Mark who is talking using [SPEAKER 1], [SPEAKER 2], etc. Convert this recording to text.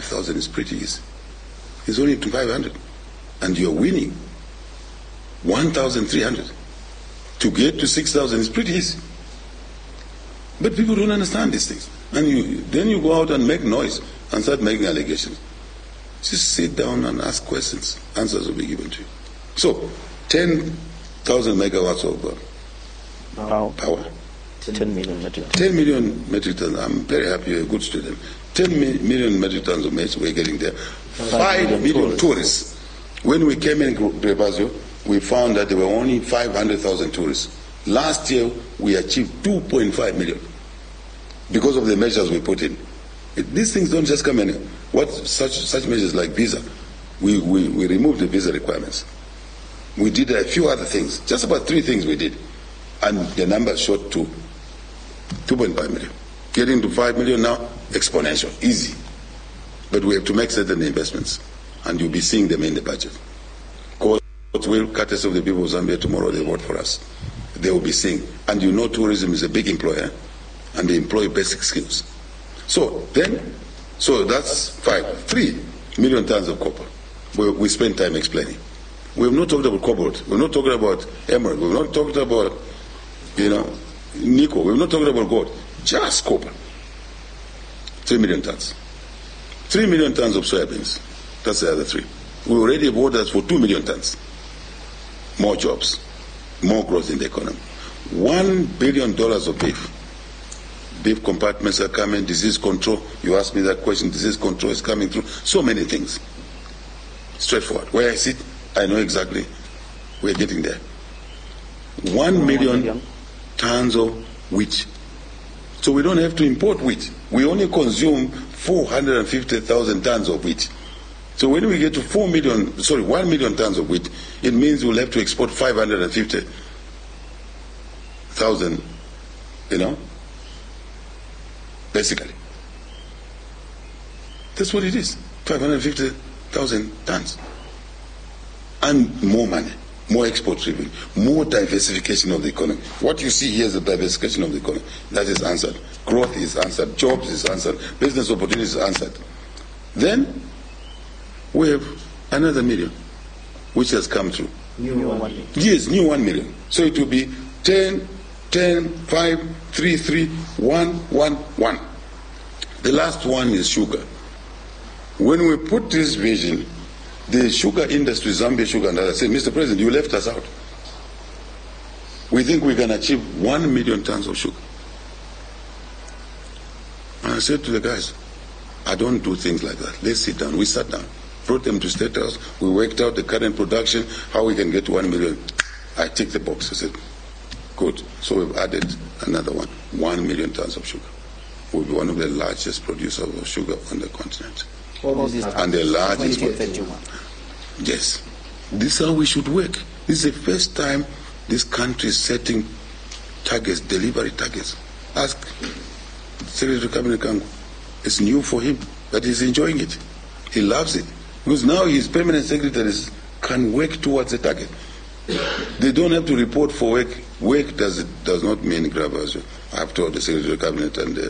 [SPEAKER 1] 5,000 is pretty easy. It's only to 500. And you're winning 1,300. To get to 6,000 is pretty easy. But people don't understand these things. And then you go out and make noise and start making allegations. Just sit down and ask questions. Answers will be given to you. So, 10,000 megawatts of power.
[SPEAKER 2] 10 million metric tons.
[SPEAKER 1] 10 million metric tons. I'm very happy, you're a good student. 10 million metric tons of maize, we're getting there. 5 million tourists. When we came in Grebazo, we found that there were only 500,000 tourists. Last year, we achieved 2.5 million because of the measures we put in. These things don't just come in. What such measures like visa, we removed the visa requirements. We did a few other things, just about 3 things we did, and the number shot to 2.5 million. Getting to 5 million now, exponential, easy. But we have to make certain investments, and you'll be seeing them in the budget. Court will, courtesy of the people of Zambia, tomorrow they vote for us. They will be seeing, and you know tourism is a big employer, and they employ basic skills. So that's 3 million tons of copper. We spend time explaining. We have not talked about cobalt. We have not talked about emerald. We have not talked about, nickel. We have not talked about gold. Just copper. 3 million tons. 3 million tons of soybeans. That's the other 3. We already have orders for 2 million tons. More jobs. More growth in the economy. $1 billion of beef. Beef compartments are coming, disease control. You asked me that question, disease control is coming through. So many things. Straightforward. Where I sit, I know exactly we're getting there. 1 million tons of wheat. So we don't have to import wheat. We only consume 450,000 tons of wheat. So when we get to 1 million tons of wheat, it means we'll have to export 550,000, basically. That's what it is, 550,000 tons. And more money, more export revenue, more diversification of the economy. What you see here is the diversification of the economy. That is answered. Growth is answered. Jobs is answered. Business opportunities is answered. Then we have another million, which has come through.
[SPEAKER 2] New 1 million.
[SPEAKER 1] Yes, new 1 million. So it will be 10, 5, 3, 1, 1, 1. The last one is sugar. When we put this vision, the sugar industry, Zambia Sugar and others said, Mr. President, you left us out. We think we can achieve 1 million tons of sugar. And I said to the guys, I don't do things like that. Let's sit down. We sat down, brought them to State House. We worked out the current production, how we can get to 1 million. I ticked the box. I said, good. So we've added another 1 million tons of sugar. We'll be one of the largest producers of sugar on the continent. And the largest one. Yes. This is how we should work. This is the first time this country is setting targets, delivery targets. Ask Secretary Cabinet Kangu. It's new for him, but he's enjoying it. He loves it. Because now his permanent secretaries can work towards the target. They don't have to report for work. Work does not mean grab. I've told the Secretary of Cabinet and